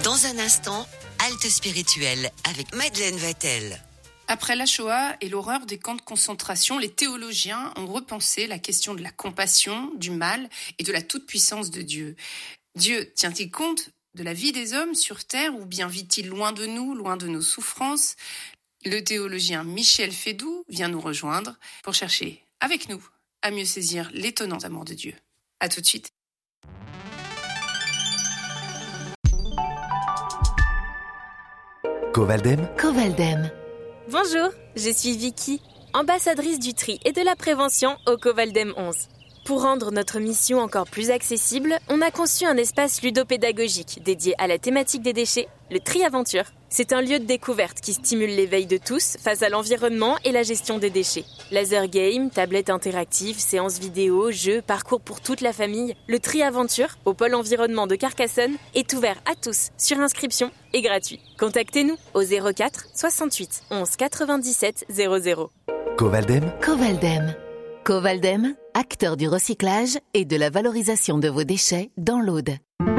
Dans un instant, halte spirituelle avec Madeleine Vatel. Après la Shoah et l'horreur des camps de concentration, les théologiens ont repensé la question de la compassion, du mal et de la toute-puissance de Dieu. Dieu tient-il compte de la vie des hommes sur Terre ou bien vit-il loin de nous, loin de nos souffrances ? Le théologien Michel Fédoux vient nous rejoindre pour chercher, avec nous, à mieux saisir l'étonnant amour de Dieu. À tout de suite. Covaldem. Bonjour, je suis Vicky, ambassadrice du tri et de la prévention au Covaldem 11. Pour rendre notre mission encore plus accessible, on a conçu un espace ludopédagogique dédié à la thématique des déchets, le Tri Aventure. C'est un lieu de découverte qui stimule l'éveil de tous face à l'environnement et la gestion des déchets. Laser game, tablettes interactives, séances vidéo, jeux, parcours pour toute la famille. Le Tri Aventure, au pôle environnement de Carcassonne, est ouvert à tous, sur inscription et gratuit. Contactez-nous au 04 68 11 97 00. Covaldem, acteur du recyclage et de la valorisation de vos déchets dans l'Aude.